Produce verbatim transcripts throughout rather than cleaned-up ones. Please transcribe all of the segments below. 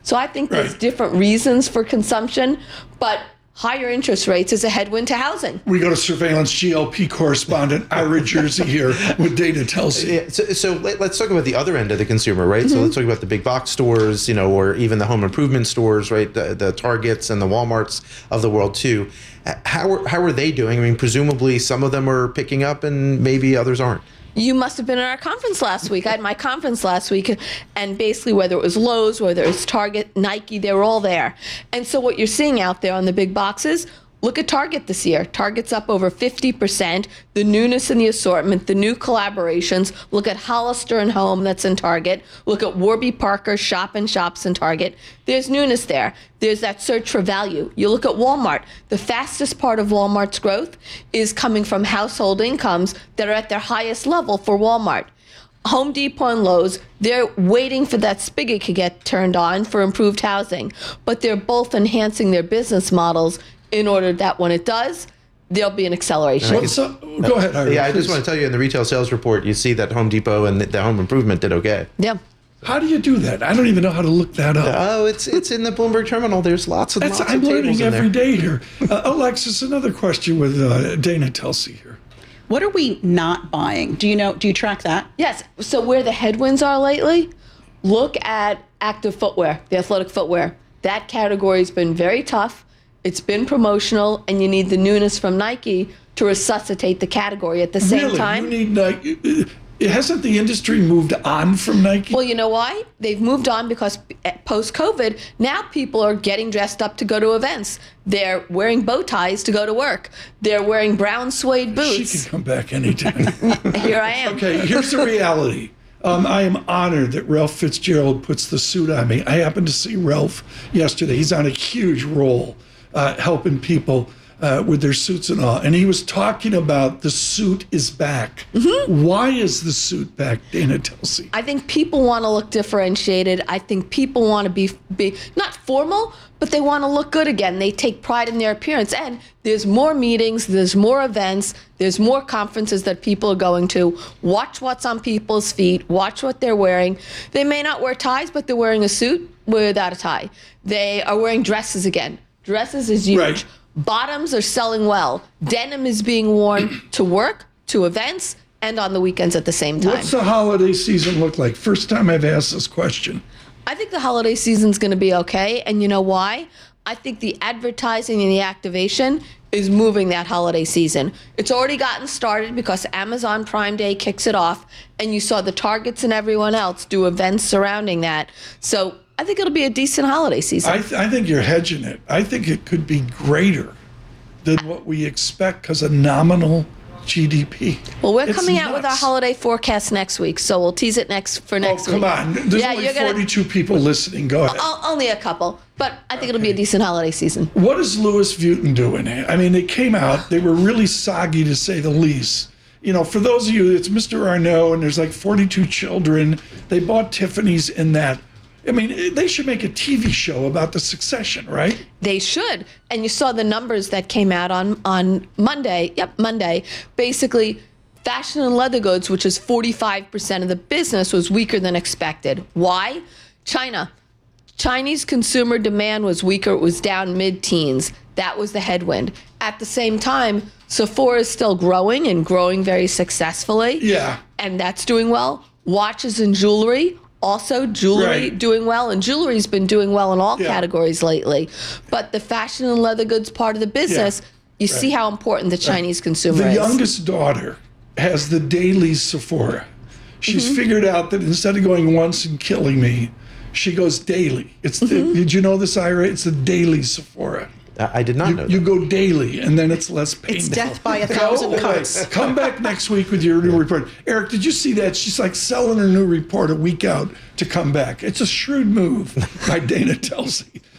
So I think there's Right. different reasons for consumption, but higher interest rates is a headwind to housing. We go to surveillance G L P correspondent Ira Jersey here with Dana Telsey. Yeah, so, so let, let's talk about the other end of the consumer, right? So let's talk about the big box stores, you know, or even the home improvement stores, right? The, the Targets and the Walmarts of the world too. How are, how are they doing? I mean, presumably some of them are picking up and maybe others aren't. You must have been at our conference last week. I had my conference last week, and basically whether it was Lowe's, whether it was Target, Nike, they were all there. And so what you're seeing out there on the big boxes, look at Target this year. Target's up over fifty percent. The newness in the assortment, the new collaborations. Look at Hollister and Home that's in Target. Look at Warby Parker Shop and Shops in Target. There's newness there. There's that search for value. You look at Walmart. The fastest part of Walmart's growth is coming from household incomes that are at their highest level for Walmart. Home Depot and Lowe's, they're waiting for that spigot to get turned on for improved housing, but they're both enhancing their business models in order that when it does, there'll be an acceleration. What's up? Go ahead, Ira. Yeah, I just please. want to tell you in the retail sales report, you see that Home Depot and the, the home improvement did okay. Yeah. How do you do that? I don't even know how to look that up. Oh, it's it's in the Bloomberg terminal. There's lots of That's, lots I'm of tables learning in every there. day here. Uh, Alexis, another question with uh, Dana Telsey here. What are we not buying? Do you know? Do you track that? Yes. So where the headwinds are lately, look at active footwear, the athletic footwear. That category has been very tough. It's been promotional, and you need the newness from Nike to resuscitate the category at the same really? time. You need Nike. Hasn't the industry moved on from Nike? Well, you know why? They've moved on because post-COVID, now people are getting dressed up to go to events. They're wearing bow ties to go to work. They're wearing brown suede She boots. can come back anytime. Here I am. Okay, here's the reality. Um, I am honored that Ralph Fitzgerald puts the suit on me. I happened to see Ralph yesterday. He's on a huge roll uh, helping people uh, with their suits and all. And he was talking about the suit is back. Mm-hmm. Why is the suit back, Dana Telsey? I think people want to look differentiated. I think people want to be, be not formal, but they want to look good again. They take pride in their appearance. And there's more meetings, there's more events, there's more conferences that people are going to. Watch what's on people's feet, watch what they're wearing. They may not wear ties, but they're wearing a suit without a tie. They are wearing dresses again. Dresses is huge. Right. Bottoms are selling well. Denim is being worn to work, to events, and on the weekends at the same time. What's the holiday season look like? First time I've asked this question. I think the holiday season's going to be okay. And you know why? I think the advertising and the activation is moving that holiday season. It's already gotten started because Amazon Prime Day kicks it off, and you saw the Targets and everyone else do events surrounding that. So I think it'll be a decent holiday season. I, th- I think you're hedging it. I think it could be greater than what we expect because of nominal G D P. well, we're It's coming out with our nuts. holiday forecast next week, so we'll tease it next for Oh, next come week. on. There's Yeah, only you're gonna- forty-two people listening. Go ahead. O- only a couple, but I think it'll be a decent holiday season. What is Louis Vuitton doing? I mean, they came out, they were really soggy to say the least. You know, for those of you, it's Mister Arnault, and there's like forty-two children. They bought Tiffany's in that. I mean, they should make a T V show about the succession, right? They should. And you saw the numbers that came out on, on Monday. Yep, Monday. Basically, fashion and leather goods, which is forty-five percent of the business, was weaker than expected. Why? China. Chinese consumer demand was weaker. It was down mid-teens. That was the headwind. At the same time, Sephora is still growing and growing very successfully. Yeah. And that's doing well. Watches and jewelry, also jewelry Right. doing well. And jewelry's been doing well in all Yeah. categories lately. But the fashion and leather goods part of the business, you see how important the Chinese consumer The is. youngest daughter has the daily Sephora. She's Mm-hmm. figured out that instead of going once and killing me, she goes daily. It's the, Mm-hmm. did you know this, Ira? It's the daily Sephora. I I did not know You that. go daily, and then it's less painful. It's death by a Go thousand away. cuts. Come back next week with your new report. Eric, did you see that? She's like selling her new report a week out to come back. It's a shrewd move by Dana Telsey.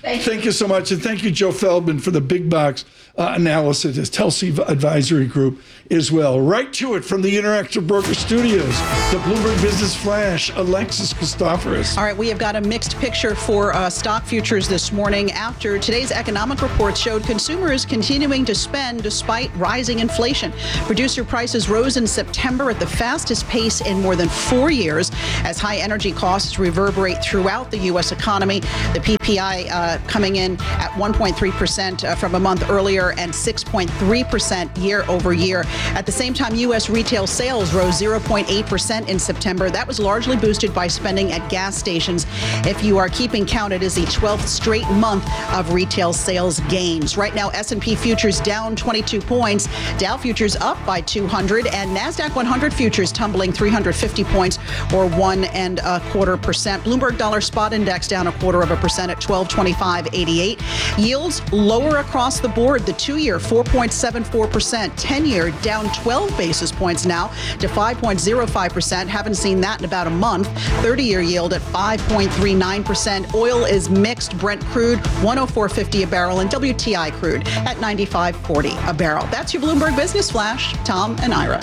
Thank you so much. And thank you, Joe Feldman, for the big box uh, analysis at Telsey Advisory Group as well. Right to it from the Interactive Broker Studios, the Bloomberg Business Flash, Alexis Christoforous. All right, we have got a mixed picture for uh, stock futures this morning after today's economic reports showed consumers continuing to spend despite rising inflation. Producer prices rose in September at the fastest pace in more than four years as high energy costs reverberate throughout the U S economy. The P P I uh, coming in at one point three percent uh, from a month earlier and six point three percent year over year. At the same time, U S retail sales rose zero point eight percent in September. That was largely boosted by spending at gas stations. If you are keeping count, it is the twelfth straight month of retail sales gains. Right now, S and P futures down twenty-two points, Dow futures up by two hundred, and NASDAQ one hundred futures tumbling three hundred fifty points or one and a quarter percent. Bloomberg Dollar Spot Index down a quarter of a percent at twelve twenty-five eighty-eight. Yields lower across the board. The two-year four point seven four percent, ten-year down twelve basis points now to five point zero five percent. Haven't seen that in about a month. thirty-year yield at five point three nine percent. Oil is mixed. Brent crude one oh four fifty a barrel and W T I crude at ninety-five forty a barrel. That's your Bloomberg Business Flash. Tom and Ira.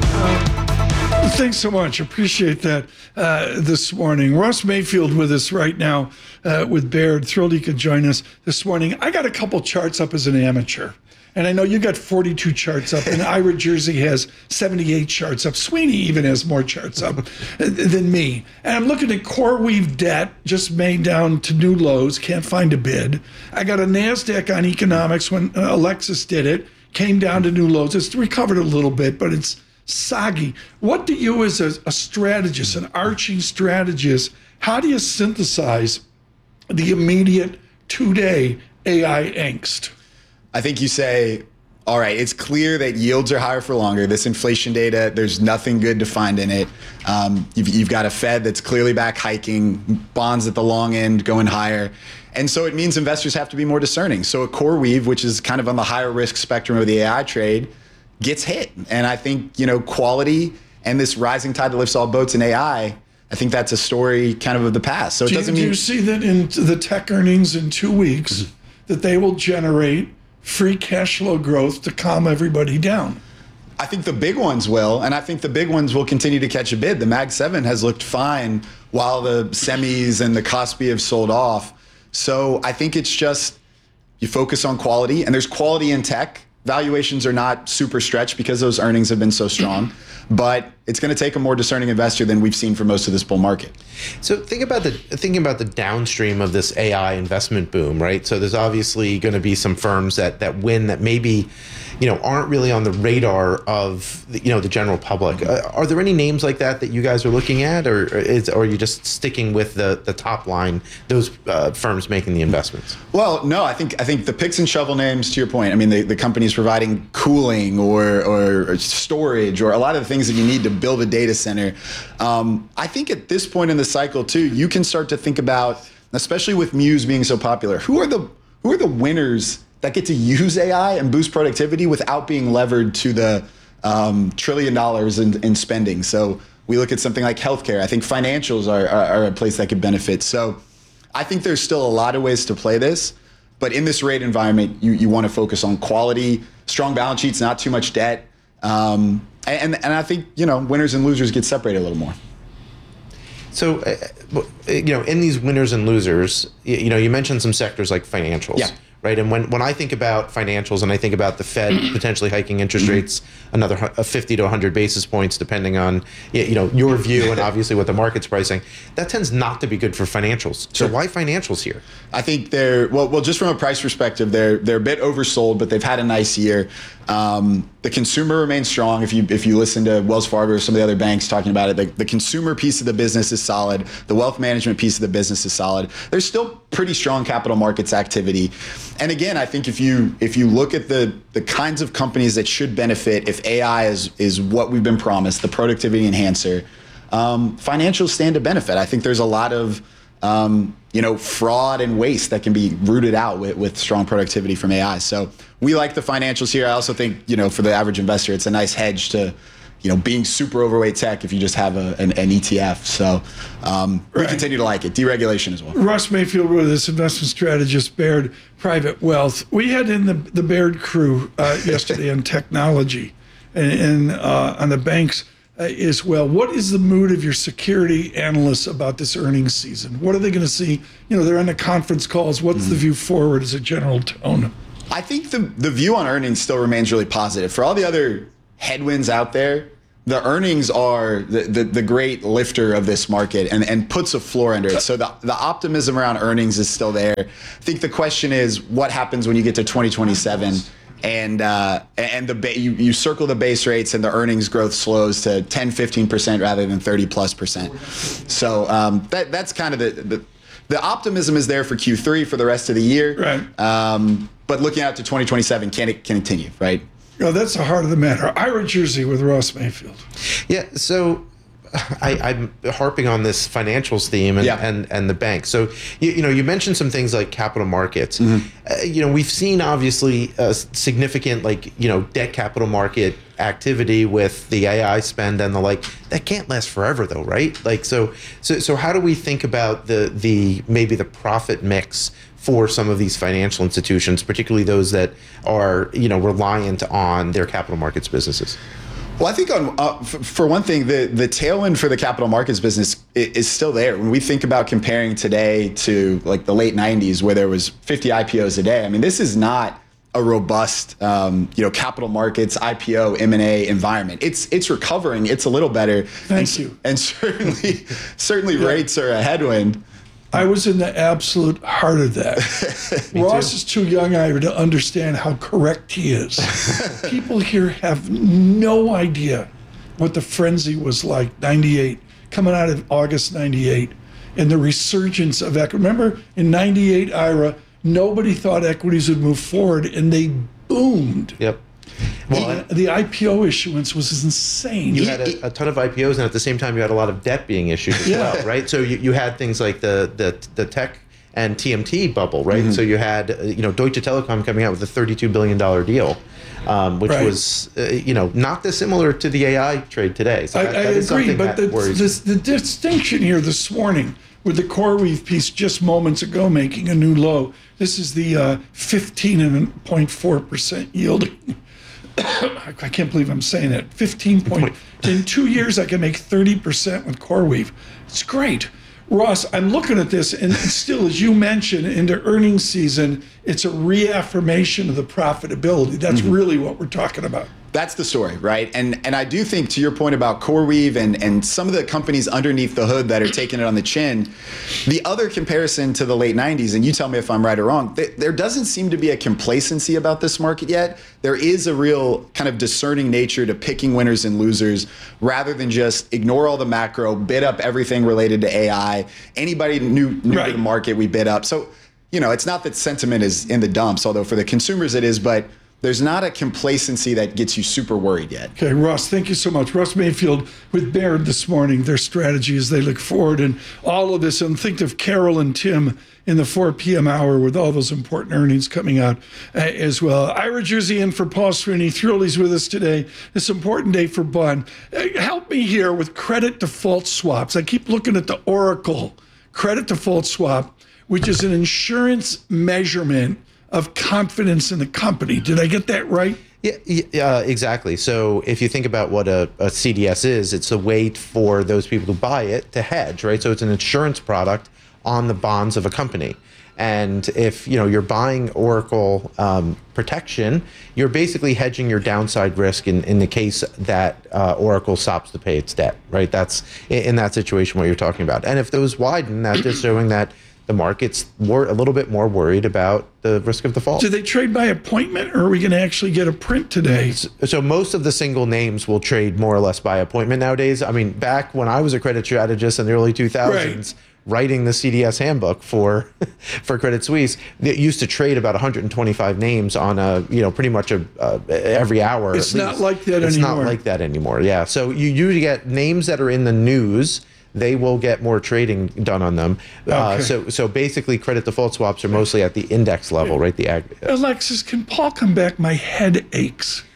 Thanks so much. Appreciate that uh, this morning. Ross Mayfield with us right now uh, with Baird. Thrilled he could join us this morning. I got a couple charts up as an amateur. And I know you got forty-two charts up, and Ira Jersey has seventy-eight charts up. Sweeney even has more charts up than me. And I'm looking at CoreWeave debt, just made down to new lows, can't find a bid. I got a NASDAQ on economics when uh, Alexis did it, came down to new lows. It's recovered a little bit, but it's soggy. What do you, as a, a strategist, an arching strategist, how do you synthesize the immediate two-day A I angst? I think you say, all right, it's clear that yields are higher for longer. This inflation data, there's nothing good to find in it. Um, you've, you've got a Fed that's clearly back hiking, bonds at the long end going higher. And so it means investors have to be more discerning. So a CoreWeave, which is kind of on the higher risk spectrum of the A I trade, gets hit. And I think, you know, quality and this rising tide that lifts all boats in A I, I think that's a story kind of of the past. So it do doesn't you, mean... Do you see that in the tech earnings in two weeks, mm-hmm. that they will generate free cash flow growth to calm everybody down? I think the big ones will, and I think the big ones will continue to catch a bid. The Mag seven has looked fine while the semis and the Kospi have sold off. So I think it's just you focus on quality, and there's quality in tech. Valuations are not super stretched because those earnings have been so strong, but it's going to take a more discerning investor than we've seen for most of this bull market. So think about the thinking about the downstream of this A I investment boom, right? So there's obviously going to be some firms that that win that maybe, you know, aren't really on the radar of the, you know, the general public. Uh, are there any names like that that you guys are looking at, or, or is or are you just sticking with the the top line, those uh, firms making the investments? Well, no, I think I think the picks and shovel names, to your point, I mean, the, the companies providing cooling or, or or storage or a lot of the things that you need to build a data center. Um, I think at this point in the cycle too, you can start to think about, especially with Muse being so popular, who are the who are the winners that get to use A I and boost productivity without being levered to the um, trillion dollars in, in spending. So we look at something like healthcare. I think financials are, are, are a place that could benefit. So I think there's still a lot of ways to play this. But in this rate environment, you, you want to focus on quality, strong balance sheets, not too much debt. Um, and, and I think, you know, winners and losers get separated a little more. So, uh, you know, in these winners and losers, you know, you mentioned some sectors like financials. Yeah. Right. And when, when I think about financials and I think about the Fed potentially hiking interest rates another fifty to one hundred basis points, depending on, you know, your view and obviously what the market's pricing, that tends not to be good for financials. So why financials here? I think they're, well, well, just from a price perspective, they're they're a bit oversold, but they've had a nice year. Um, the consumer remains strong. If you if you listen to Wells Fargo or some of the other banks talking about it, the, the consumer piece of the business is solid. The wealth management piece of the business is solid. There's still pretty strong capital markets activity. And again, I think if you if you look at the the kinds of companies that should benefit if A I is is what we've been promised, the productivity enhancer, um, financials stand to benefit. I think there's a lot of um, you know fraud and waste that can be rooted out with, with strong productivity from A I. So we like the financials here. I also think you know for the average investor, it's a nice hedge to you know, being super overweight tech if you just have a, an, an E T F. So um, we Right. continue to like it. Deregulation as well. Russ Mayfield with us, investment strategist, Baird Private Wealth. We had in the, the Baird crew uh, yesterday on technology and, and uh, on the banks uh, as well. What is the mood of your security analysts about this earnings season? What are they going to see? You know, they're on the conference calls. What's the view forward as a general tone? I think the, the view on earnings still remains really positive. For all the other headwinds out there, the earnings are the, the, the great lifter of this market and, and puts a floor under it. So the, the optimism around earnings is still there. I think the question is what happens when you get to twenty twenty-seven and uh, and the ba- you, you circle the base rates and the earnings growth slows to ten, fifteen percent rather than thirty plus percent. So um, that that's kind of the, the the optimism is there for Q three for the rest of the year. Right. Um, but looking out to twenty twenty-seven, can it continue, right? You know, that's the heart of the matter. Ira Jersey with Ross Mayfield. Yeah, so I, I'm harping on this financials theme and, Yeah. and, and the bank. So, you, you know, you mentioned some things like capital markets. Mm-hmm. Uh, you know, we've seen obviously a significant, like, you know, debt capital market activity with the A I spend and the like. That can't last forever though, right? Like, so, so, so how do we think about the, the, maybe the profit mix for some of these financial institutions, particularly those that are, you know, reliant on their capital markets businesses? Well, I think on uh, f- for one thing, the the tailwind for the capital markets business is, is still there. When we think about comparing today to like the late nineties, where there was fifty I P Os a day, I mean, this is not a robust, um, you know, capital markets, I P O, M and A environment. It's it's recovering. It's a little better. Thank and, you. And certainly, certainly rates are a headwind. I was in the absolute heart of that. Ross is too young, Ira, to understand how correct he is. People here have no idea what the frenzy was like, ninety-eight, coming out of August ninety-eight, and the resurgence of equity. Remember, in ninety-eight, Ira, nobody thought equities would move forward, and they boomed. Yep. Well, The, the I P O issuance was insane. you had a, a ton of I P Os, and at the same time, you had a lot of debt being issued as Yeah. well, right? So you, you had things like the the the tech and T M T bubble, right? Mm-hmm. So you had uh, you know Deutsche Telekom coming out with a thirty-two billion dollar deal, um, which Right. was uh, you know not dissimilar to the A I trade today. So I, that, I that is agree, something but that the, worries me. the, the distinction here this morning with the CoreWeave piece just moments ago making a new low, this is the uh, fifteen point four percent yielding. I can't believe I'm saying it. fifteen point. In two years, I can make thirty percent with CoreWeave. It's great. Ross, I'm looking at this, and still, as you mentioned, into earnings season, it's a reaffirmation of the profitability. That's really what we're talking about. That's the story, right? And and I do think, to your point about CoreWeave and, and some of the companies underneath the hood that are taking it on the chin, the other comparison to the late nineties, and you tell me if I'm right or wrong, th- there doesn't seem to be a complacency about this market yet. There is a real kind of discerning nature to picking winners and losers rather than just ignore all the macro, bid up everything related to A I. Anybody new, new Right. to the market, we bid up. So, you know, it's not that sentiment is in the dumps, although for the consumers it is, but there's not a complacency that gets you super worried yet. Okay, Russ, thank you so much. Russ Mayfield with Baird this morning, their strategy as they look forward and all of this. And think of Carol and Tim in the four p.m. hour with all those important earnings coming out uh, as well. Ira Jersey in for Paul Sweeney. Thrilled he's with us today. This important day for Bun. Uh, help me here with credit default swaps. I keep looking at the Oracle credit default swap, which is an insurance measurement of confidence in the company. Did I get that right? Yeah, yeah, exactly. So if you think about what a, a C D S is, it's a way for those people who buy it to hedge, right? So it's an insurance product on the bonds of a company. And if you know you're buying Oracle um, protection, you're basically hedging your downside risk in, in the case that uh, Oracle stops to pay its debt, right? That's in that situation what you're talking about. And if those widen, that is showing that the market's wor- a little bit more worried about the risk of default. Do they trade by appointment, or are we going to actually get a print today? So most of the single names will trade more or less by appointment nowadays. I mean, back when I was a credit strategist in the early two thousands, Right. writing the C D S handbook for for Credit Suisse, it used to trade about one hundred twenty-five names on a you know pretty much a uh, every hour. It's at not least. like that it's anymore. not like that anymore. Yeah. So you usually get names that are in the news. They will get more trading done on them. Uh, Okay. so so basically, credit default swaps are mostly at the index level, right? The ag. Alexis, can Paul come back? My head aches.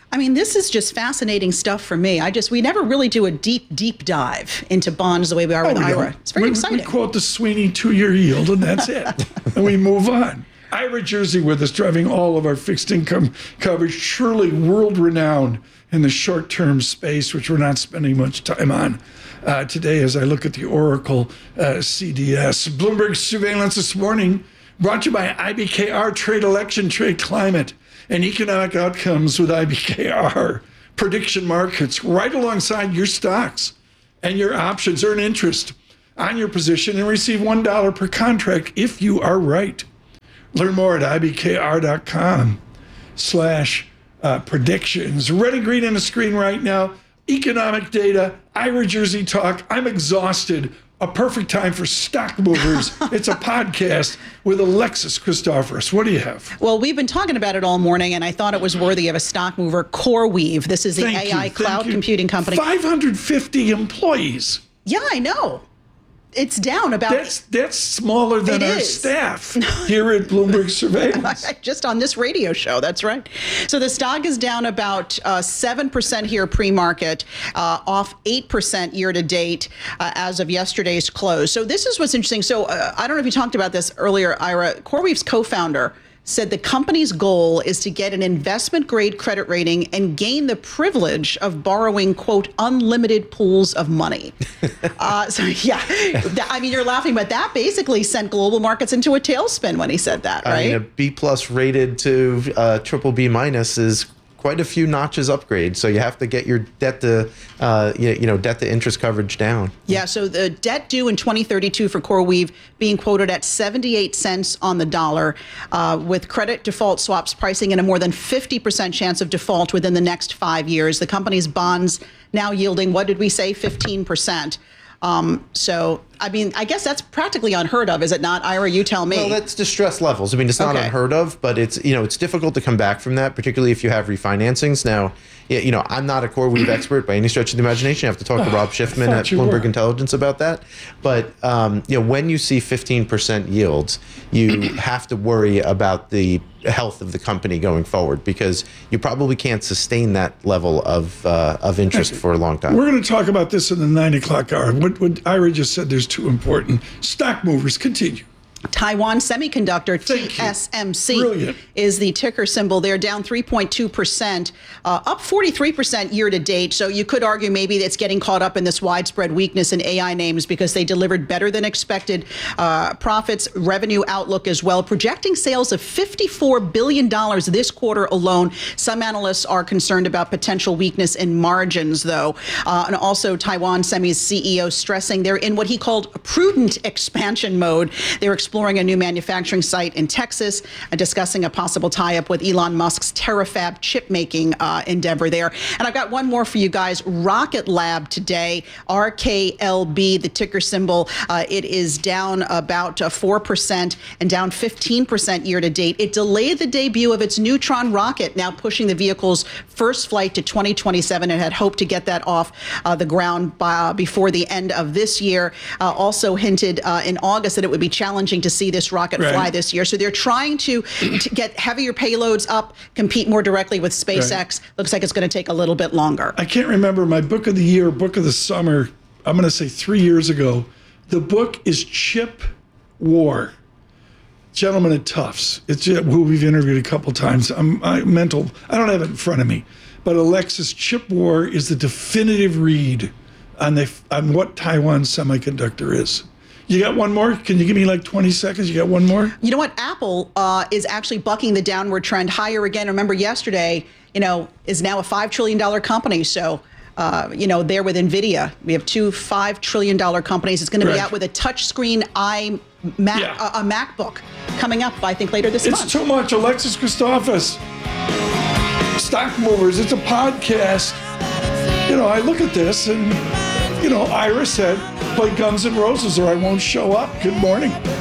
I mean, this is just fascinating stuff for me. I just, we never really do a deep, deep dive into bonds the way we are with Oh, we IRA. don't. It's very we, exciting. We quote the Sweeney two-year yield, and that's it. And we move on. Ira Jersey with us, driving all of our fixed income coverage, surely world-renowned in the short-term space, which we're not spending much time on uh, today as I look at the Oracle uh, C D S. Bloomberg Surveillance this morning, brought to you by I B K R Trade Election, Trade Climate, and Economic Outcomes with I B K R. Prediction markets right alongside your stocks and your options. Earn interest on your position and receive one dollar per contract if you are right. Learn more at ibkr.com slash uh, predictions. Red and green on the screen right now. Economic data, Ira Jersey talk. I'm exhausted. A perfect time for stock movers. It's a podcast with Alexis Christoforous. What do you have? Well, we've been talking about it all morning, and I thought it was worthy of a stock mover. CoreWeave. This is the Thank A you, I thank cloud you. computing company. five hundred fifty employees. Yeah, I know. It's down about That's that's smaller than It our is. staff here at Bloomberg Surveillance. just on this radio show. That's right. So the stock is down about uh, seven percent here pre-market, uh, off eight percent year to date uh, as of yesterday's close. So this is what's interesting. So uh, I don't know if you talked about this earlier, Ira. CoreWeave's co-founder said the company's goal is to get an investment grade credit rating and gain the privilege of borrowing, quote, unlimited pools of money. uh, so, yeah, that, I mean, you're laughing, but that basically sent global markets into a tailspin when he said that, right? I mean, a B plus rated to uh, triple B minus is quite a few notches upgrade. So you have to get your debt to, uh, you, you know, debt to interest coverage down. Yeah, so the debt due in twenty thirty-two for CoreWeave being quoted at seventy-eight cents on the dollar, uh, with credit default swaps pricing in a more than fifty percent chance of default within the next five years. The company's bonds now yielding, what did we say, fifteen percent. Um, so, I mean, I guess that's practically unheard of, is it not? Ira, you tell me. Well, that's distress levels. I mean, it's not Okay. unheard of, but it's, you know, it's difficult to come back from that, particularly if you have refinancings. Now, yeah, you know, I'm not a CoreWeave expert by any stretch of the imagination. You have to talk to Rob Schiffman thought at you Bloomberg were. Intelligence about that. But, um, you know, when you see fifteen percent yields, you have to worry about the health of the company going forward, because you probably can't sustain that level of uh, of interest for a long time. We're going to talk about this in the nine o'clock hour. What, what Ira just said, there's two important. Stock movers, continue. Taiwan Semiconductor, Thank you. T S M C, Brilliant. is the ticker symbol. They're down three point two percent, uh, up forty-three percent year to date. So you could argue maybe it's getting caught up in this widespread weakness in A I names because they delivered better than expected uh, profits, revenue outlook as well, projecting sales of fifty-four billion dollars this quarter alone. Some analysts are concerned about potential weakness in margins, though. Uh, and also Taiwan Semi's C E O stressing they're in what he called a prudent expansion mode. They're exploring a new manufacturing site in Texas and discussing a possible tie-up with Elon Musk's Terafab chip-making uh, endeavor there. And I've got one more for you guys. Rocket Lab today, R K L B, the ticker symbol. Uh, it is down about uh, four percent and down fifteen percent year to date. It delayed the debut of its Neutron rocket, now pushing the vehicle's first flight to twenty twenty-seven. It had hoped to get that off uh, the ground by, uh, before the end of this year. Uh, also hinted uh, in August that it would be challenging to see this rocket Right. fly this year. So they're trying to, to get heavier payloads up, compete more directly with SpaceX. Right. Looks like it's going to take a little bit longer. I can't remember my book of the year, book of the summer, I'm going to say three years ago. The book is Chip War. Gentleman at Tufts. It's uh, who we've interviewed a couple times. I'm I, mental. I don't have it in front of me. But Alexis, Chip War is the definitive read on the on what Taiwan Semiconductor is. You got one more? Can you give me like twenty seconds? You got one more? You know what? Apple uh, is actually bucking the downward trend higher again. Remember yesterday, you know, is now a five trillion dollars company. So, uh, you know, there with NVIDIA, we have two five trillion dollars companies. It's going to be Right. out with a touchscreen iMac, Yeah. a, a MacBook coming up, I think, later this It's month. too much. Alexis Christoforous. Stock Movers. It's a podcast. You know, I look at this and, you know, Ira said, play Guns N' Roses or I won't show up. Good morning.